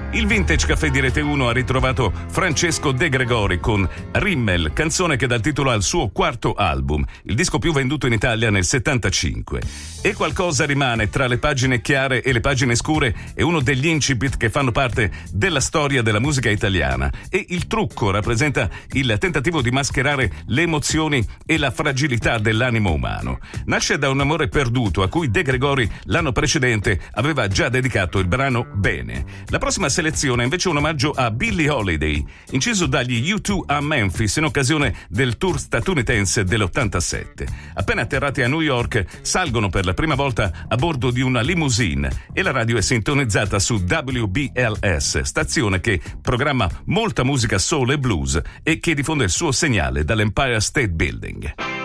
Il Vintage Caffè di Rete 1 ha ritrovato Francesco De Gregori con Rimmel, canzone che dà il titolo al suo quarto album, il disco più venduto in Italia nel 75. E qualcosa rimane tra le pagine chiare e le pagine scure è uno degli incipit che fanno parte della storia della musica italiana, e il trucco rappresenta il tentativo di mascherare le emozioni e la fragilità dell'animo umano. Nasce da un amore perduto a cui De Gregori l'anno precedente aveva già dedicato il brano Bene. La prossima selezione è invece un omaggio a Billie Holiday, inciso dagli U2 a Memphis in occasione del tour statunitense dell'87. Appena atterrati a New York, salgono per la prima volta a bordo di una limousine e la radio è sintonizzata su WBLS, stazione che programma molta musica soul e blues e che diffonde il suo segnale dall'Empire State Building.